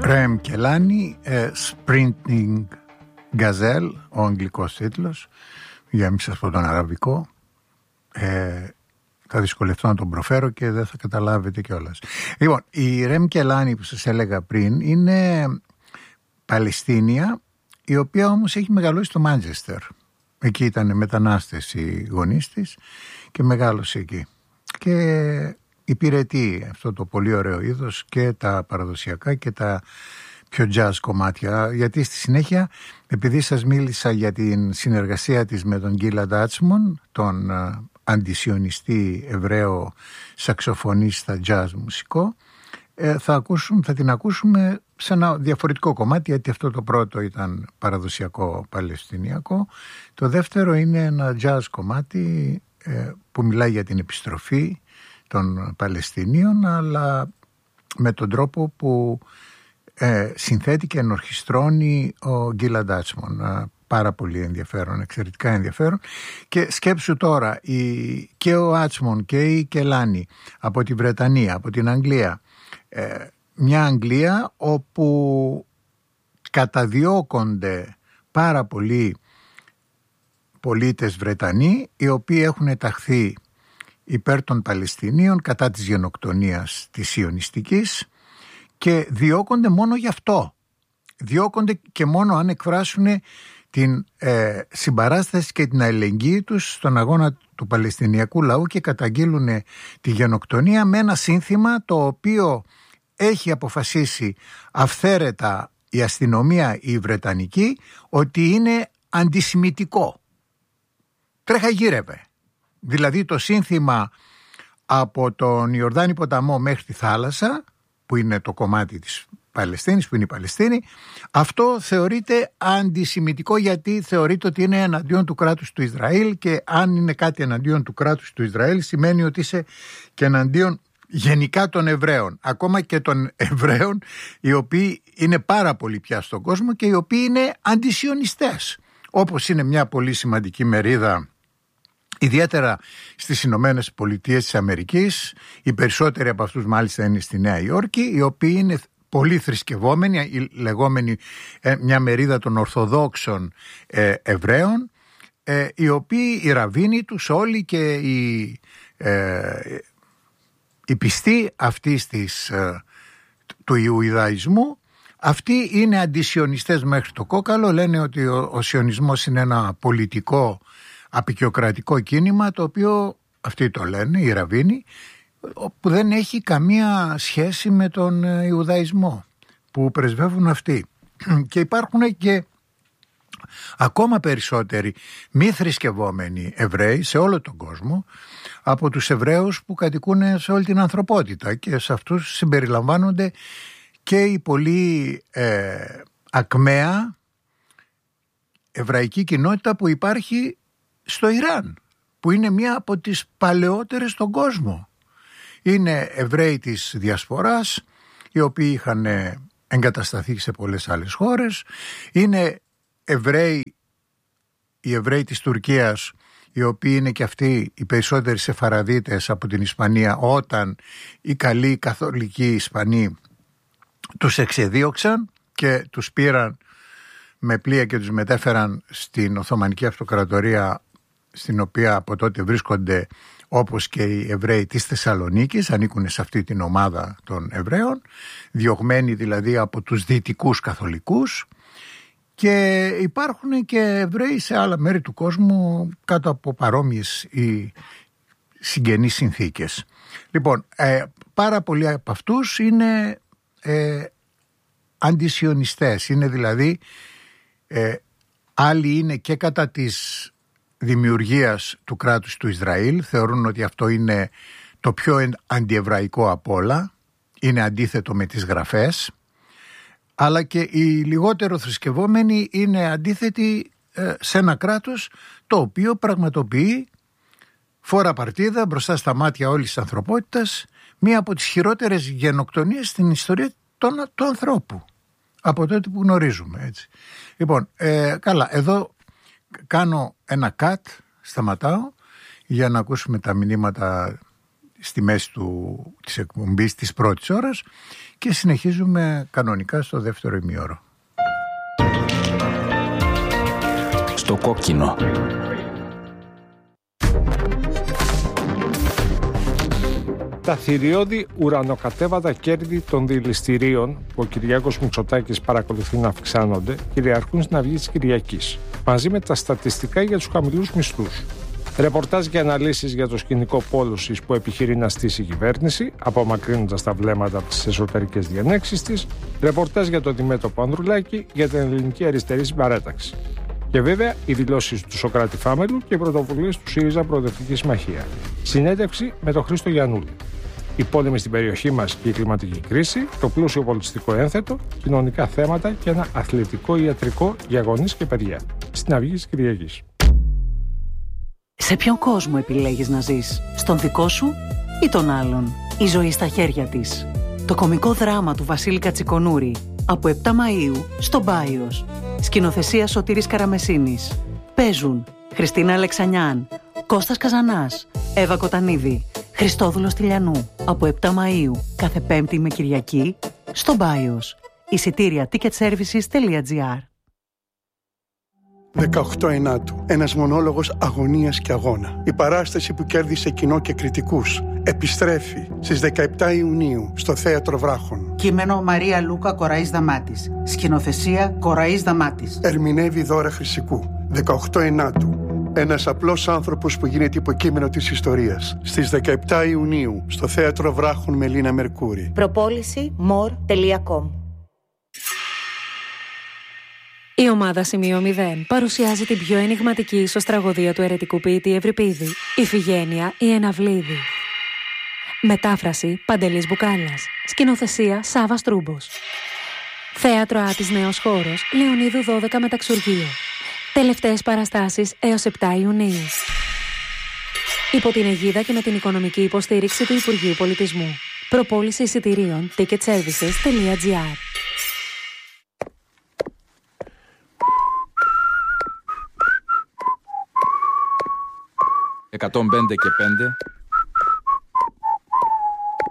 Ρεμ Κελάνι, Sprinting Gazelle, ο αγγλικός τίτλος, για να μην σας πω τον αραβικό. Θα δυσκολευτώ να τον προφέρω και δεν θα καταλάβετε κιόλας. Λοιπόν, η Ρεμ Κελάνι που σας έλεγα πριν είναι Παλαιστίνια, η οποία όμως έχει μεγαλώσει στο Μάντζεστερ. Εκεί ήταν μετανάστες οι γονείς της και μεγάλωσε εκεί. Και υπηρετεί αυτό το πολύ ωραίο είδος και τα παραδοσιακά και τα πιο jazz κομμάτια, γιατί στη συνέχεια, επειδή σας μίλησα για την συνεργασία της με τον Γκίλαντ Άτσμον, τον αντισιωνιστή Εβραίο σαξοφωνίστα jazz μουσικό, θα την ακούσουμε σε ένα διαφορετικό κομμάτι, γιατί αυτό το πρώτο ήταν παραδοσιακό παλαιστινιακό, το δεύτερο είναι ένα jazz κομμάτι που μιλάει για την επιστροφή των Παλαιστινίων, αλλά με τον τρόπο που συνθέτει και ενορχιστρώνει ο Γκίλαντ Άτσμον. Πάρα πολύ ενδιαφέρον, εξαιρετικά ενδιαφέρον. Και σκέψου τώρα, και ο Άτσμον και η Κελάνι από τη Βρετανία, από την Αγγλία, μια Αγγλία όπου καταδιώκονται πάρα πολλοί πολίτες Βρετανοί, οι οποίοι έχουν ταχθεί υπέρ των Παλαιστινίων κατά της γενοκτονίας της σιωνιστικής και διώκονται μόνο γι' αυτό. Διώκονται και μόνο αν εκφράσουν την συμπαράσταση και την αλληλεγγύη τους στον αγώνα του Παλαιστινιακού λαού και καταγγείλουν τη γενοκτονία με ένα σύνθημα το οποίο έχει αποφασίσει αυθαίρετα η αστυνομία η Βρετανική ότι είναι αντισημιτικό. Τρέχα γύρευε. Δηλαδή το σύνθημα από τον Ιορδάνη ποταμό μέχρι τη θάλασσα, που είναι το κομμάτι της Παλαιστίνης, που είναι η Παλαιστίνη, αυτό θεωρείται αντισημιτικό, γιατί θεωρείται ότι είναι εναντίον του κράτους του Ισραήλ, και αν είναι κάτι εναντίον του κράτους του Ισραήλ σημαίνει ότι είσαι και εναντίον γενικά των Εβραίων, ακόμα και των Εβραίων οι οποίοι είναι πάρα πολλοί πια στον κόσμο και οι οποίοι είναι αντισιωνιστές, όπως είναι μια πολύ σημαντική μερίδα ιδιαίτερα στις Ηνωμένες Πολιτείες της Αμερικής. Οι περισσότεροι από αυτούς μάλιστα είναι στη Νέα Υόρκη, οι οποίοι είναι πολύ θρησκευόμενοι, η λεγόμενη μια μερίδα των Ορθοδόξων Εβραίων, οι οποίοι, οι ραβίνοι τους όλοι και οι πιστοί αυτής του Ιουδαϊσμού, αυτοί είναι αντισιωνιστές μέχρι το κόκαλο. Λένε ότι ο σιωνισμός είναι ένα πολιτικό απικιοκρατικό κίνημα, το οποίο αυτοί το λένε, οι ραβίνοι, που δεν έχει καμία σχέση με τον Ιουδαϊσμό που πρεσβεύουν αυτοί. Και υπάρχουν και ακόμα περισσότεροι μη θρησκευόμενοι Εβραίοι σε όλο τον κόσμο από τους Εβραίους που κατοικούν σε όλη την ανθρωπότητα, και σε αυτούς συμπεριλαμβάνονται και η πολύ ακμαία εβραϊκή κοινότητα που υπάρχει στο Ιράν, που είναι μία από τις παλαιότερες στον κόσμο. Είναι Εβραίοι της Διασποράς, οι οποίοι είχαν εγκατασταθεί σε πολλές άλλες χώρες. Είναι οι Εβραίοι της Τουρκίας, οι οποίοι είναι και αυτοί οι περισσότεροι Σεφαραδίτες από την Ισπανία, όταν οι καλοί καθολικοί Ισπανοί τους εξεδίωξαν και τους πήραν με πλοία και τους μετέφεραν στην Οθωμανική Αυτοκρατορία, στην οποία από τότε βρίσκονται, όπως και οι Εβραίοι της Θεσσαλονίκης, ανήκουν σε αυτή την ομάδα των Εβραίων, διωγμένοι δηλαδή από τους δυτικούς καθολικούς, και υπάρχουν και Εβραίοι σε άλλα μέρη του κόσμου κάτω από παρόμοιες ή συγγενείς συνθήκες. Λοιπόν, πάρα πολλοί από αυτούς είναι αντισιωνιστές, είναι δηλαδή άλλοι είναι και κατά της δημιουργίας του κράτους του Ισραήλ, θεωρούν ότι αυτό είναι το πιο αντιεβραϊκό απ' όλα, είναι αντίθετο με τις γραφές, αλλά και οι λιγότερο θρησκευόμενοι είναι αντίθετοι σε ένα κράτος το οποίο πραγματοποιεί φόρα παρτίδα μπροστά στα μάτια όλης της ανθρωπότητας μία από τις χειρότερες γενοκτονίες στην ιστορία του ανθρώπου από τότε που γνωρίζουμε, έτσι. Λοιπόν, καλά, εδώ κάνω ένα cut, σταματάω για να ακούσουμε τα μηνύματα στη μέση της εκπομπής της πρώτης ώρας και συνεχίζουμε κανονικά στο δεύτερο ημίωρο. Στο κόκκινο. Τα θηριώδη ουρανοκατέβατα κέρδη των δηληστηρίων που ο Κυριάκος Μητσοτάκης παρακολουθεί να αυξάνονται κυριαρχούν στην Αυγή της Κυριακής, μαζί με τα στατιστικά για τους χαμηλούς μισθούς. Ρεπορτάζ και αναλύσεις για το σκηνικό πόλωσης που επιχειρεί να στήσει η κυβέρνηση, απομακρύνοντας τα βλέμματα από τις εσωτερικές διενέξεις της. Ρεπορτάζ για το Δημέτωπο Ανδρουλάκη για την ελληνική αριστερή συμπαράταξη. Και βέβαια οι δηλώσεις του Σωκράτη Φάμελου και οι πρωτοβουλίες του ΣΥΡΙΖΑ Προοδευτική Συμμαχία. Συνέντευξη με τον Χρήστο Γιαννούλη. Οι πόλεμοι στην περιοχή μας και η κλιματική κρίση, το πλούσιο πολιτιστικό ένθετο, κοινωνικά θέματα και ένα αθλητικό ιατρικό για γονείς και παιδιά. Στην Αυγή της Κυριακής. Σε ποιον κόσμο επιλέγεις να ζεις, στον δικό σου ή τον άλλον? Η ζωή στα χέρια της. Το κωμικό δράμα του Βασίλη Κατσικονούρη από 7 Μαΐου στο Μπάιος. Σκηνοθεσία Σωτήρης Καραμεσίνης. Παίζουν Χριστίνα Αλεξανιάν, Κώστας Καζανάς, Εύα Κοτανίδη, Χριστόδουλος Τηλιανού. Από 7 Μαΐου κάθε Πέμπτη με Κυριακή στο Μπάιος. Εισιτήρια ticketservices.gr. 18 Ενάτου. Ένας μονόλογος αγωνίας και αγώνα. Η παράσταση που κέρδισε κοινό και κριτικούς επιστρέφει στις 17 Ιουνίου στο Θέατρο Βράχων. Κείμενο Μαρία Λούκα Κοραής Δαμάτης. Σκηνοθεσία Κοραής Δαμάτης. Ερμηνεύει Δώρα Χρυσικού. 18 Ενάτου. Ένας απλός άνθρωπος που γίνεται υποκείμενο της ιστορίας. Στις 17 Ιουνίου στο Θέατρο Βράχων με Λίνα Μερκούρη. Προπόληση more.com. Η ομάδα Σημείο 0 παρουσιάζει την πιο ενιγματική ισοστραγωδία του αιρετικού ποιητή Ευρυπίδη, Ιφηγένεια η Εναυλίδη. Μετάφραση Παντελής Μπουκάλας. Σκηνοθεσία Σάβας Τρούμπος. Θέατρο Άτης Νέος Χώρος, Λεωνίδου 12 Μεταξουργείο. Τελευταίες παραστάσεις έως 7 Ιουνίου. Υπό την αιγίδα και με την οικονομική υποστήριξη του Υπουργείου Πολιτισμού. Προπόληση εισιτηρίων ticketservices.gr. 105 και 5